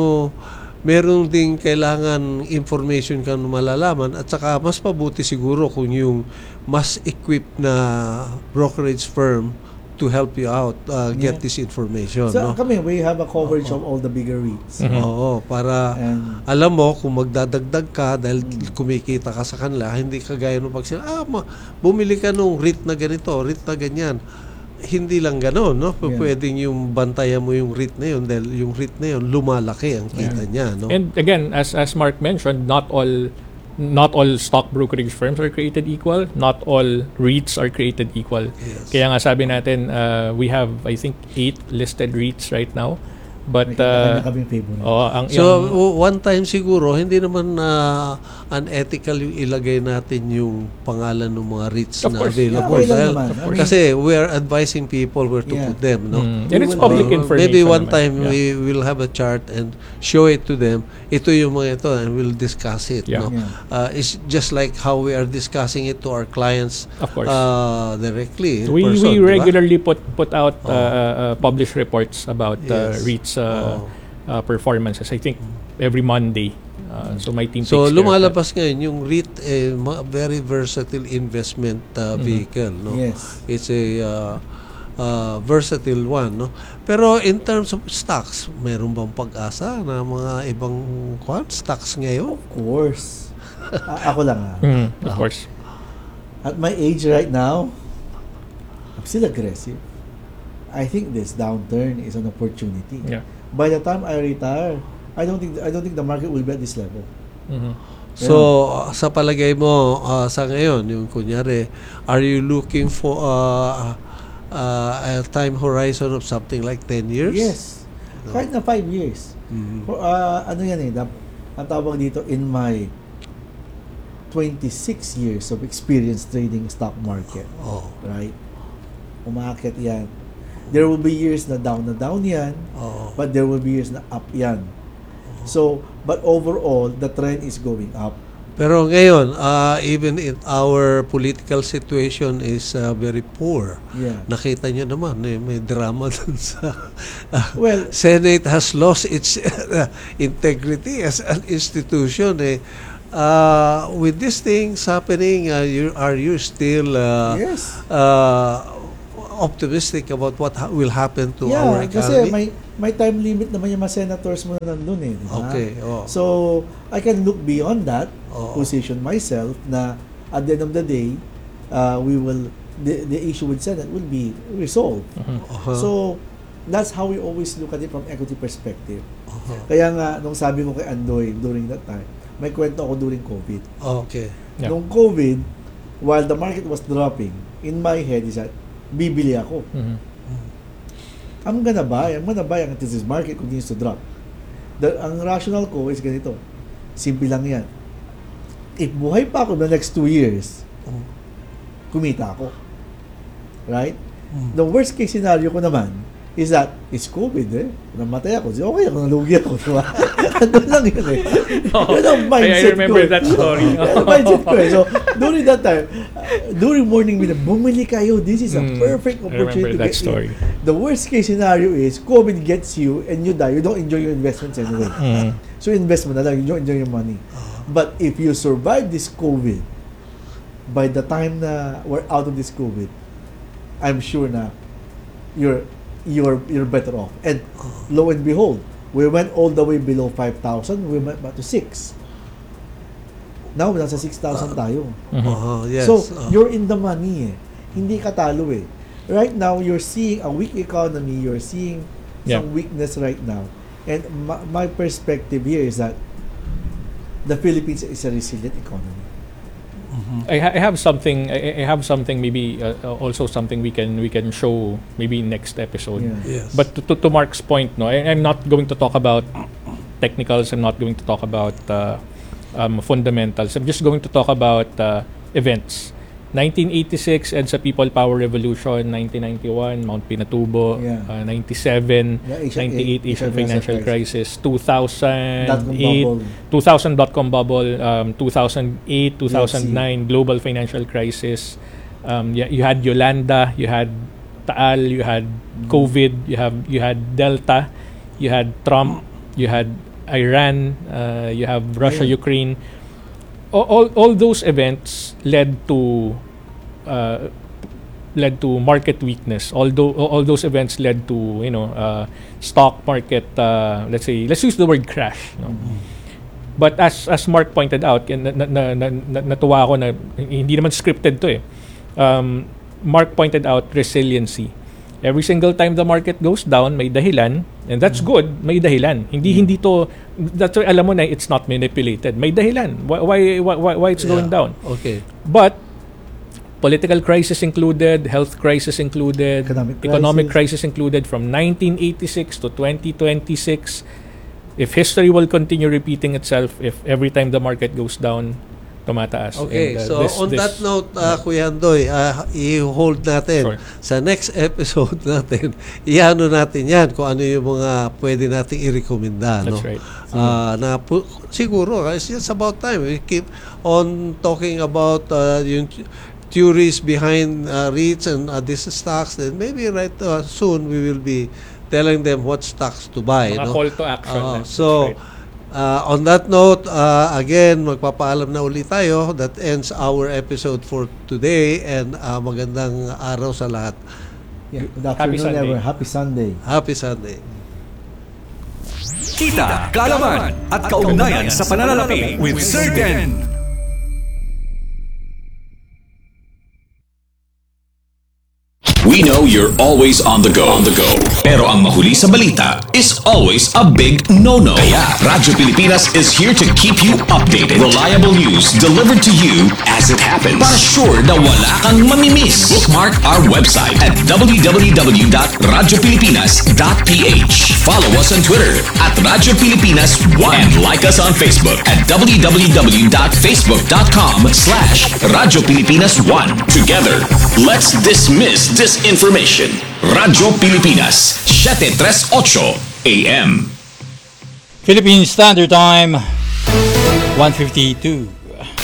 meron ding kailangan information kang malalaman at saka mas mabuti siguro kung yung mas equipped na brokerage firm to help you out uh, get Yeah. this information, So no? kami, we have a coverage of all the bigger REITs. Mhm. Oo, para And alam mo kung magdadagdag ka dahil kumikita ka sa kanila, hindi kagaya nung pag sila, ah, ma, bumili ka nung REIT na ganito, REIT na ganyan. Hindi lang gano'n, no? P- Yeah. Pwedeng yung bantayan mo yung REIT na yun dahil yung REIT na yun, lumalaki ang kita niya, no? And again, as as Mark mentioned, not all not all stock brokerage firms are created equal. Not all REITs are created equal. Yes. Kaya nga sabi natin, uh, we have I think eight listed REITs right now. But may uh, kanya kaming favorite. oh, ang So, yung, w- one time siguro, hindi naman na unethical yung ilagay natin yung pangalan ng mga REITs Of na course. available. Yeah, okay lang Dahil- naman. I mean, kasi we are advising people where to Yeah. put them, no? Mm, and it's We will- public uh, information. Maybe one naman. time Yeah. we will have a chart and show it to them. Ito yung mga ito and we'll discuss it. Yeah. No? Yeah. Uh, it's just like how we are discussing it to our clients Of course. uh, directly. in we person, we di ba? regularly put put out uh, Oh. uh, publish reports about uh, Yes. REITs uh, Oh. uh, performances. I think every Monday. Uh, so my team So takes care of that. lumalabas ngayon yung REIT, eh, ma- very versatile investment uh, vehicle. No? Yes. It's a uh, uh, versatile one. No? Pero in terms of stocks, meron bang pag-asa na mga ibang kwan, stocks ngayon? Of course. A- ako lang ah. Mm, of course. At my age right now, I'm still aggressive. I think this downturn is an opportunity. Yeah. By the time I retire, I don't think I don't think the market will be at this level. Mhm. So, uh, sa palagay mo, uh, sa ngayon, yung kunyari, are you looking for uh, uh, a time horizon of something like ten years? Yes. Kahit na five years. Mhm. For, uh, ano yan eh, dap- ang tawag dito, in my twenty-six years of experience trading stock market, Oh. right? Umaakit yan. There will be years na down na down yan, Oh. but there will be years na up yan. So, but overall, the trend is going up. Pero ngayon, uh, even in our political situation is uh, very poor. Yeah. Nakita nyo naman, eh, may drama dun sa uh, Well, Senate has lost its uh, integrity as an institution. Eh. Uh, with these things happening, uh, you, are you still uh, yes. uh, optimistic about what ha- will happen to yeah, our kasi economy? may may time limit naman yung mga senators mo na nandun eh. Diba? Okay. Oh. So, I can look beyond that, Oh. position myself na at the end of the day, uh, we will, the, the issue with Senate will be resolved. Uh-huh. So, that's how we always look at it from equity perspective. Uh-huh. Kaya nga, nung sabi mo kay Andoy during that time, may kwento ako during COVID. Okay. Yeah. Nung COVID, while the market was dropping, in my head is that, bibili ako. Mhm. I'm gonna buy, I'm gonna buy until this market continues to drop. The, ang rational ko is ganito. Simple lang yan. If buhay pa ako the next two years, kumita ako. Right? The worst case scenario ko naman is that it's COVID eh. Namatay ako. Okay ako, nalugi ako. Diba? Ano lang yun eh. Yun ang mindset I, I remember ko. that story. Yun ang mindset ko eh. So, during that time, uh, during morning meeting, bumili kayo. This is a Mm, perfect I opportunity remember to that get story. in. The worst case scenario is COVID gets you and you die. You don't enjoy your investments anyway. Mm. So, invest mo na lang. You don't enjoy your money. But if you survive this COVID, by the time na we're out of this COVID, I'm sure na you're you're you're better off. And lo and behold, we went all the way below five thousand, we went back to six. Now, nasa six thousand tayo. Uh-huh. Yes. So, Uh, you're in the money eh. Hindi ka talo eh. Right now, you're seeing a weak economy, you're seeing Yeah. some weakness right now. And my, my perspective here is that the Philippines is a resilient economy. I, ha- I have something. I, I have something. Maybe uh, uh, also something we can we can show maybe next episode. Yeah. yes. But to, to, to Mark's point, no, I, I'm not going to talk about technicals. I'm not going to talk about uh, um, fundamentals. I'm just going to talk about uh, events. nineteen eighty-six, EDSA People Power Revolution. nineteen ninety-one, Mount Pinatubo. Yeah. Uh, ninety-seven, Yeah, Asian- ninety-eight, Asian Asian financial crisis. two thousand Dot-com eight, bubble. two thousand dot-com bubble. Um, two thousand eight, two thousand nine, global financial crisis. Um, yeah, you had Yolanda, you had Taal, you had COVID, you have you had Delta, you had Trump, you had Iran, uh, you have Russia, Yeah. Ukraine. All, all all those events led to uh, led to market weakness. Although all those events led to you know uh, stock market. Uh, let's say let's use the word crash. You know? But as as Mark pointed out, na, na, na, na, na, natuwa ako na hindi naman scripted to eh. Um, Mark pointed out resiliency. Every single time the market goes down, may dahilan, and that's good, may dahilan. Hindi hindi to, that's why alam mo na it's not manipulated. May dahilan. Why why why, why it's going Yeah. down. Okay. But political crisis included, health crisis included, Economic economic crisis. crisis included from nineteen eighty-six to twenty twenty-six. If history will continue repeating itself, if every time the market goes down, tumataas. Okay, And, uh, so this- on this- that note, uh, Kuya Andoy, uh, i-hold natin Sure. sa next episode natin, iano natin yan kung ano yung mga pwede nating i-recommenda. No? That's right. Uh, na pu- siguro, uh, it's just about time. We keep on talking about uh, yung theories behind uh, REITs and uh, these stocks, then maybe right uh, soon we will be telling them what stocks to buy. Mga no? call to action. Uh, That's so, right. Uh, on that note, uh, again, magpapaalam na ulit tayo. That ends our episode for today, and uh, magandang araw sa lahat. Yeah, good Happy afternoon, Sunday. everyone. Happy Sunday. Happy Sunday. Kita, kaalaman at kaugnayan sa pananalapi with Sir Den. We know you're always on the go. On the go. Pero ang mahuli sa balita is always a big no-no. Kaya Radyo Pilipinas is here to keep you updated. Reliable news delivered to you as it happens. Para sure na wala kang mamimiss. Bookmark our website at w w w dot radyo pilipinas dot p h. Follow us on Twitter at Radyo Pilipinas one. And like us on Facebook at w w w dot facebook dot com slash Radyo Pilipinas one. Together, let's dismiss disinformation. Radyo Pilipinas, seven thirty-eight A M. Philippine Standard Time, one fifty-two.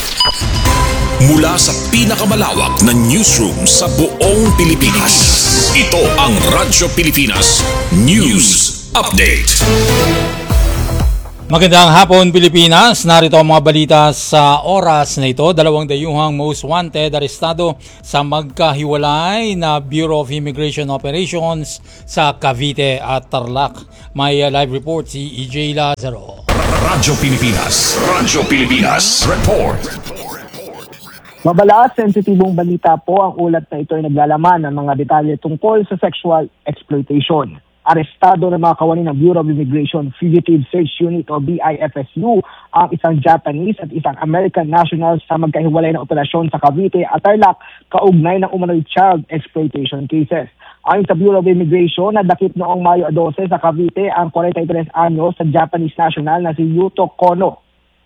Mula sa pinakamalawak na newsroom sa buong Pilipinas. Ito ang Radyo Pilipinas News Update. Magandang hapon Pilipinas, narito ang mga balita sa oras na ito. Dalawang dayuhang most wanted arestado sa magkahiwalay na Bureau of Immigration Operations sa Cavite at Tarlac. May live report si E J Lazaro. Radyo Pilipinas, Radyo Pilipinas Report. Mabala, sensitibong balita po ang ulat na ito ay naglalaman ng mga detalye tungkol sa sexual exploitation. Arestado ng mga kawani ng Bureau of Immigration Fugitive Search Unit o B I F S U ang isang Japanese at isang American national sa magkahiwalay na operasyon sa Cavite at Tarlac kaugnay ng umano'y child exploitation cases. Ayon sa Bureau of Immigration, nadakip noong Mayo twelve sa Cavite ang forty-three anyos sa Japanese national na si Yuto Kono.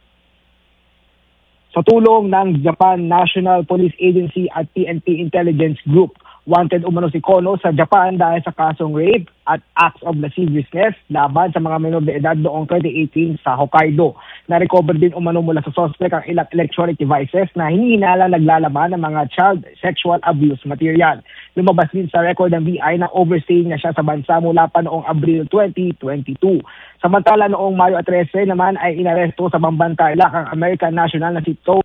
Sa tulong ng Japan National Police Agency at P N P Intelligence Group, wanted umano si Kono sa Japan dahil sa kasong rape at acts of lasciviousness laban sa mga minor de edad noong twenty eighteen sa Hokkaido. Na-recover din umano mula sa suspect ang ilang electronic devices na hinihinala naglalaman ng mga child sexual abuse material. Lumabas din sa record ng B I na overstaying na siya sa bansa mula pa noong Abril twenty twenty-two. Samantala noong Mayo thirteen naman ay inaresto sa Bambantarlac ang American national na si To.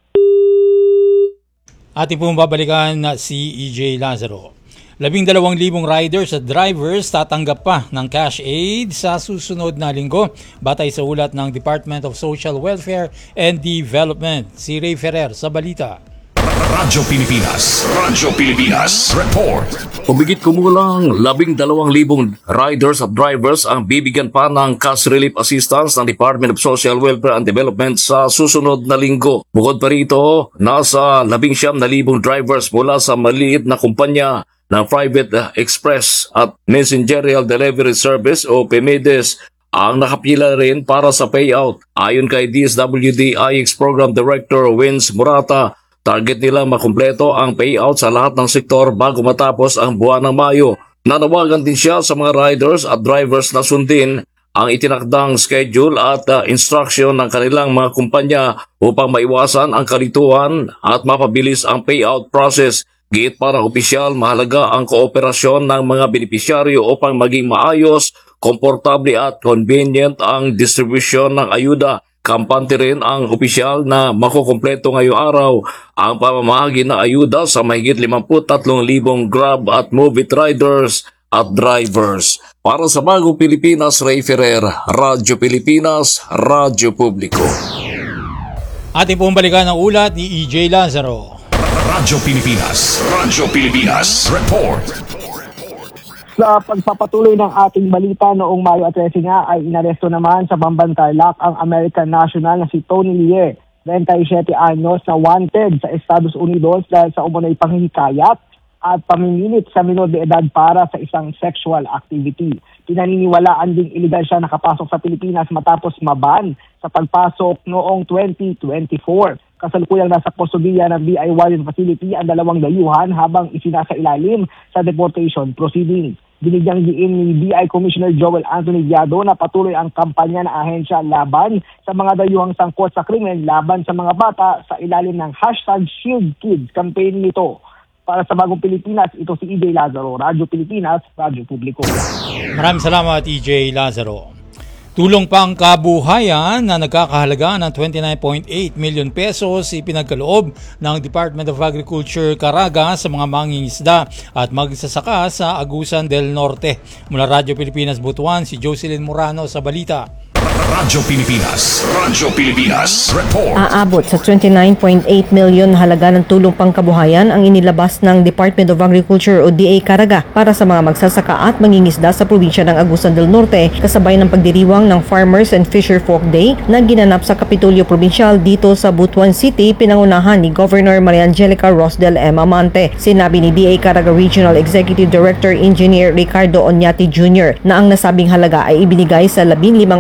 Ating pong babalikan na si E J Lazaro. Labing dalawang libong riders at drivers tatanggap pa ng cash aid sa susunod na linggo batay sa ulat ng Department of Social Welfare and Development. Si Ray Ferrer sa balita. Radyo Pilipinas, Radyo Pilipinas Report. Humigit kumulang labing dalawang libong riders at drivers ang bibigyan pa ng cash relief assistance ng Department of Social Welfare and Development sa susunod na linggo. Bukod pa rito, nasa labing siyam na libong drivers mula sa maliit na kumpanya ng Private Express at Messengerial Delivery Service o P M E D E S ang nakapila rin para sa payout. Ayon kay D S W D I X Program Director Wins Murata, target nila makumpleto ang payout sa lahat ng sektor bago matapos ang buwan ng Mayo. Nanawagan din siya sa mga riders at drivers na sundin ang itinakdang schedule at uh, instruction ng kanilang mga kumpanya upang maiwasan ang kalituhan at mapabilis ang payout process. Giit para opisyal, mahalaga ang kooperasyon ng mga benepisyaryo upang maging maayos, komportable at convenient ang distribution ng ayuda. Kampante rin ang opisyal na makukumpleto ngayong araw ang pamamahagi ng ayuda sa mahigit limampu't-tatlong libong Grab at Move It riders at drivers. Para sa Bagong Pilipinas, Ray Ferrer, Radyo Pilipinas, Radyo Publiko. Ating pong balikan ang ulat ni E J Lazaro. Radyo Pilipinas, Radyo Pilipinas Report. Sa pagpapatuloy ng ating balita noong Mayo thirteen nga ay inaresto naman sa Bambantarlac ang American national na si Tony Lie, twenty-seven anyos na wanted sa Estados Unidos dahil sa umano'y panghihikayat at pamimilit sa minor de edad para sa isang sexual activity. Pinaniniwalaan ding iligal siya nakapasok sa Pilipinas matapos maban sa pagpasok noong twenty twenty-four. Kasalukuyang nasa kustodiya ng B I Warren Facility ang dalawang dayuhan habang isinasailalim sa deportation proceedings. Binigyang diin ni B I Commissioner Joel Anthony Viado na patuloy ang kampanya ng ahensya laban sa mga dayuhang sangkot sa krimen laban sa mga bata sa ilalim ng hashtag Shield Kids campaign nito. Para sa Bagong Pilipinas, ito si E J Lazaro, Radyo Pilipinas, Radyo Publiko. Maraming salamat E J Lazaro. Tulong pang kabuhayan na nagkakahalaga ng twenty-nine point eight million pesos ipinagkaloob ng Department of Agriculture Caraga sa mga mangingisda at magsasaka sa Agusan del Norte. Mula Radyo Pilipinas Butuan, si Jocelyn Morano sa balita. Radyo Pilipinas, Radyo Pilipinas Report. Aabot sa twenty-nine point eight million halaga ng tulong pangkabuhayan ang inilabas ng Department of Agriculture o D A Caraga para sa mga magsasaka at mangingisda sa probinsya ng Agusan del Norte kasabay ng pagdiriwang ng Farmers and Fisher Folk Day na ginanap sa Kapitolyo Provincial dito sa Butuan City, pinangunahan ni Governor Maria Angelica Rosdel M. Amante. Sinabi ni D A Caraga Regional Executive Director Engineer Ricardo Oñati Junior na ang nasabing halaga ay ibinigay sa labing limang asosasyon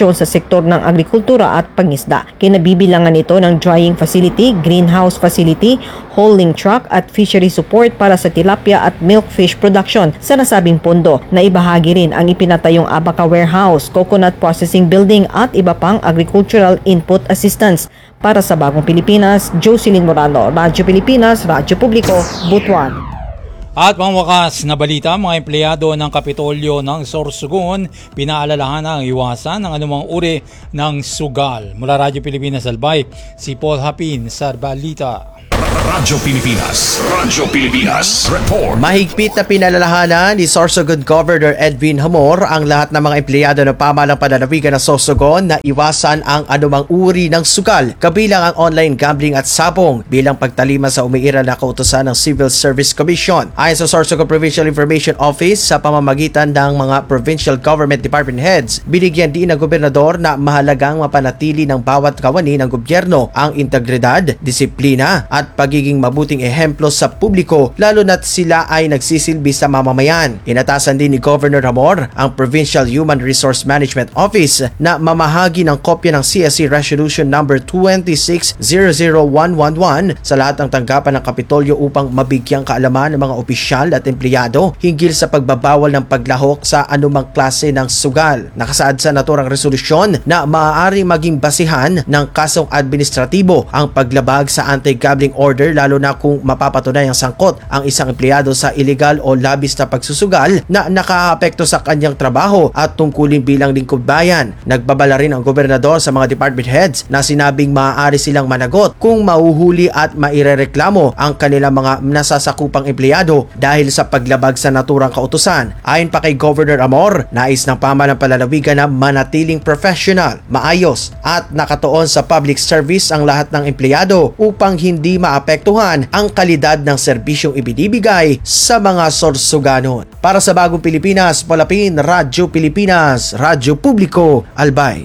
inobasyon sa sektor ng agrikultura at pangisda. Kinabibilangan ito ng drying facility, greenhouse facility, holding truck at fishery support para sa tilapia at milkfish production sa nasabing pondo. Naibahagi rin ang ipinatayong Abaca Warehouse, coconut processing building at iba pang agricultural input assistance. Para sa Bagong Pilipinas, Jocelyn Morano, Radyo Pilipinas, Radyo Publiko, Butuan. At pangwakas na balita, mga empleyado ng Kapitolyo ng Sorsogon pinaalalahan ang iwasan ng anumang uri ng sugal. Mula Radyo Pilipinas Albay, si Paul Hapin sa balita. Radyo Pilipinas, Radyo Pilipinas, report. Mahigpit na pinalalahanan ni Sorsogon Governor Edwin Hamor ang lahat ng mga empleyado ng pamahalang panlalawigan ng Sorsogon na iwasan ang anumang uri ng sugal, kabilang ang online gambling at sabong bilang pagtalima sa umiiral na kautusan ng Civil Service Commission. Ayon sa Sorsogon Provincial Information Office, sa pamamagitan ng mga Provincial Government Department Heads, binigyan din ng gobernador na mahalagang mapanatili ng bawat kawani ng gobyerno ang integridad, disiplina at pagiging mabuting ehemplo sa publiko, lalo na't sila ay nagsisilbi sa mamamayan. Inatasan din ni Governor Hamor ang Provincial Human Resource Management Office na mamahagi ng kopya ng C S C Resolution number twenty-six zero zero one one one sa lahat ng tanggapan ng Kapitolyo upang mabigyang kaalaman ng mga opisyal at empleyado hinggil sa pagbabawal ng paglahok sa anumang klase ng sugal. Nakasaad sa naturang resolusyon na maaaring maging basihan ng kasong administratibo ang paglabag sa anti-gambling order, lalo na kung mapapatunayang sangkot ang isang empleyado sa illegal o labis na pagsusugal na nakaaapekto sa kanyang trabaho at tungkulin bilang lingkod bayan. Nagbabala rin ang gobernador sa mga department heads na sinabing maaari silang managot kung mauhuli at mairereklamo ang kanilang mga nasasakupang empleyado dahil sa paglabag sa naturang kautusan. Ayon pa kay Governor Amor, nais ng pamahalang palalawigan na manatiling professional, maayos at nakatuon sa public service ang lahat ng empleyado upang hindi maapektuhan ang kalidad ng serbisyong ibinibigay sa mga Sorsoganon. Para sa Bagong Pilipinas, Palapin, Radyo Pilipinas, Radyo Publiko, Albay.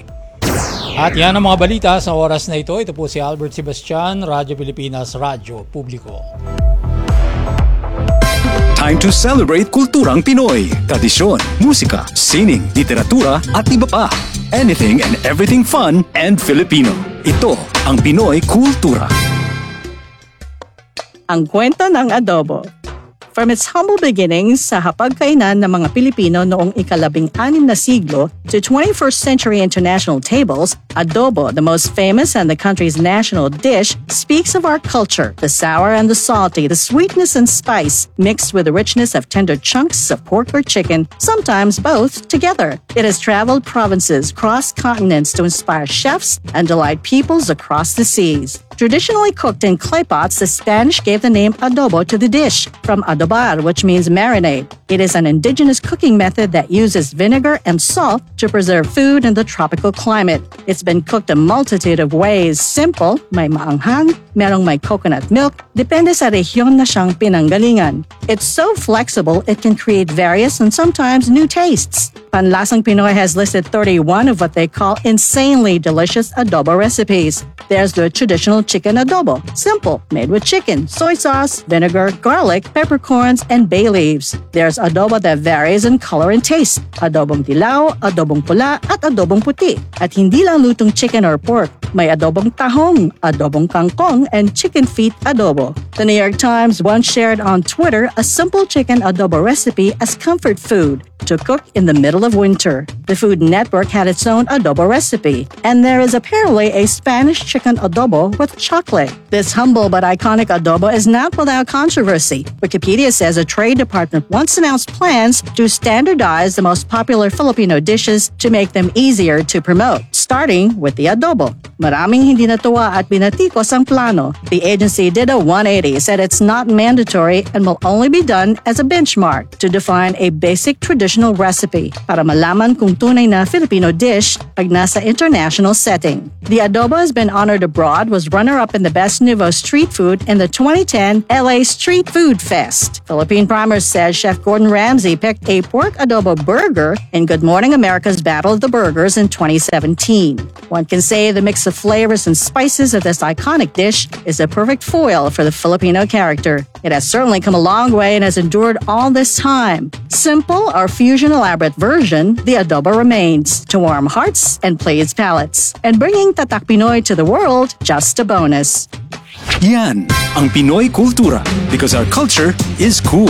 At yan ang mga balita sa oras na ito. Ito po si Albert Sebastian, Radyo Pilipinas, Radyo Publiko. Time to celebrate kulturang Pinoy, tradisyon, musika, sining, literatura at iba pa. Anything and everything fun and Filipino. Ito ang Pinoy Kultura. Ang kwento ng adobo. From its humble beginnings sa hapagkainan ng mga Pilipino noong ikalabing-anim na siglo to twenty-first century international tables, adobo, the most famous and the country's national dish, speaks of our culture, the sour and the salty, the sweetness and spice, mixed with the richness of tender chunks of pork or chicken, sometimes both together. It has traveled provinces, crossed continents to inspire chefs and delight peoples across the seas. Traditionally cooked in clay pots, the Spanish gave the name adobo to the dish, from adobar, which means marinade. It is an indigenous cooking method that uses vinegar and salt to preserve food in the tropical climate. It's been cooked a multitude of ways. Simple, may maanghang, merong may coconut milk, depende sa rehiyon na siyang pinanggalingan. It's so flexible, it can create various and sometimes new tastes. Panlasang Pinoy has listed thirty-one of what they call insanely delicious adobo recipes. There's the traditional chicken adobo, simple, made with chicken, soy sauce, vinegar, garlic, peppercorns, and bay leaves. There's adobo that varies in color and taste, adobong dilaw, adobong pula, at adobong puti. At hindi lang lutong chicken or pork, may adobong tahong, adobong kangkong, and chicken feet adobo. The New York Times once shared on Twitter a simple chicken adobo recipe as comfort food to cook in the middle of winter. The Food Network had its own adobo recipe, and there is apparently a Spanish chicken adobo with chocolate. This humble but iconic adobo is not without controversy. Wikipedia says a trade department once announced plans to standardize the most popular Filipino dishes to make them easier to promote, starting with the adobo. Maraming hindi natuwa at binatikos ang plano. The agency did a one eighty, said it's not mandatory and will only be done as a benchmark to define a basic traditional recipe para malaman kung tunay na Filipino dish pag nasa international setting. The adobo has been honored abroad, was runner-up in the Best Nouveau Street Food in the twenty ten L A Street Food Fest. Philippine Primers says Chef Gordon Ramsay picked a pork adobo burger in Good Morning America's Battle of the Burgers in twenty seventeen. cuisine. One can say the mix of flavors and spices of this iconic dish is a perfect foil for the Filipino character. It has certainly come a long way and has endured all this time. Simple or fusion elaborate version, the adobo remains to warm hearts and please palates. And bringing Tatak Pinoy to the world, just a bonus. Yan ang Pinoy Kultura because our culture is cool.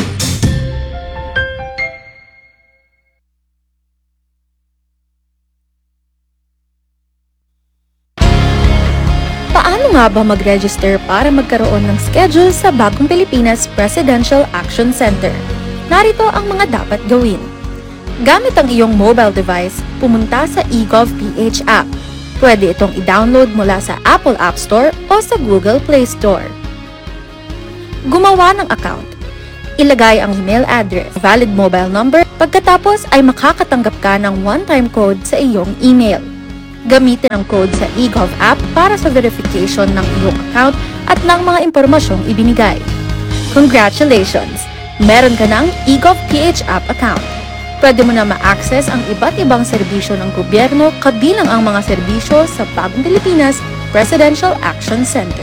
Paano nga ba mag-register para magkaroon ng schedule sa Bagong Pilipinas Presidential Action Center? Narito ang mga dapat gawin. Gamit ang iyong mobile device, pumunta sa eGovPH app. Pwede itong i-download mula sa Apple App Store o sa Google Play Store. Gumawa ng account. Ilagay ang email address, valid mobile number, pagkatapos ay makakatanggap ka ng one-time code sa iyong email. Gamitin ang code sa eGov app para sa verification ng iyong account at ng mga impormasyong ibinigay. Congratulations! Meron ka ng eGovPH app account. Pwede mo na ma-access ang iba't ibang serbisyo ng gobyerno kabilang ang mga serbisyo sa Bagong Pilipinas Presidential Action Center.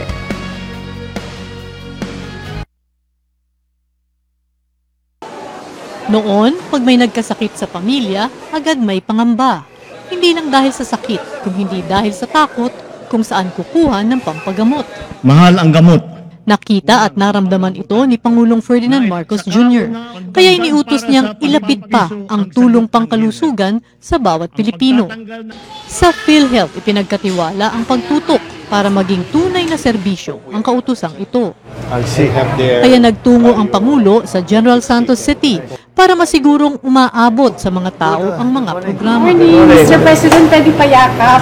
Noon, pag may nagkasakit sa pamilya, agad may pangamba. Hindi lang dahil sa sakit, kung hindi dahil sa takot kung saan kukuha ng pampagamot. Mahal ang gamot. Nakita at naramdaman ito ni Pangulong Ferdinand Marcos Junior Kaya iniutos niyang ilapit pa ang tulong pangkalusugan sa bawat Pilipino. Sa PhilHealth, ipinagkatiwala ang pagtutok para maging tunay na serbisyo ang kautusang ito. Kaya nagtungo ang Pangulo sa General Santos City para masigurong umaabot sa mga tao ang mga programa. mister President, pwede pa yakap.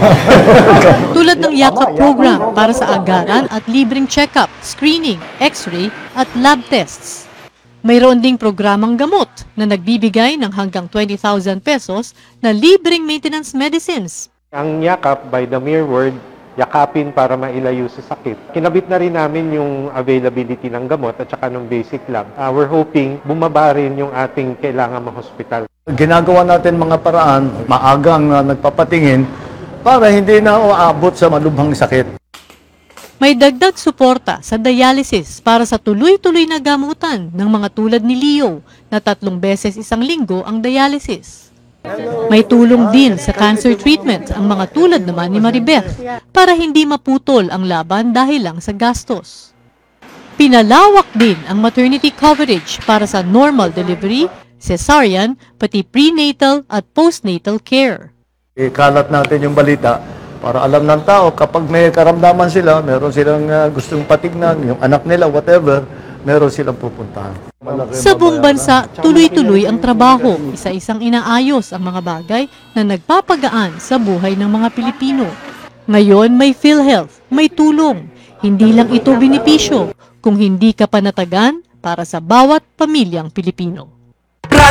Tulad ng yakap program para sa agaran at libreng check-up, screening, x-ray at lab tests. Mayroon ding programang gamot na nagbibigay ng hanggang twenty thousand pesos na libreng maintenance medicines. Ang yakap, by the mere word, yakapin para mailayo sa sakit. Kinabit na rin namin yung availability ng gamot at saka ng basic lang. Uh, we're hoping bumaba rin yung ating kailangan ma-hospital. Ginagawa natin mga paraan, maagang uh, nagpapatingin para hindi na uabot sa malubhang sakit. May dagdag suporta sa dialysis para sa tuloy-tuloy na gamutan ng mga tulad ni Leo na tatlong beses isang linggo ang dialysis. May tulong din sa cancer treatment ang mga tulad naman ni Maribeth para hindi maputol ang laban dahil lang sa gastos. Pinalawak din ang maternity coverage para sa normal delivery, cesarean, pati prenatal at postnatal care. Ikalat natin yung balita para alam ng tao kapag may karamdaman sila, meron silang uh, gustong patignan, yung anak nila, whatever, meron silang pupuntahan. Sa buong bansa, tuloy-tuloy ang trabaho, isa-isang inaayos ang mga bagay na nagpapagaan sa buhay ng mga Pilipino. Ngayon may PhilHealth, may tulong. Hindi lang ito benepisyo, kung hindi ka panatagan para sa bawat pamilyang Pilipino.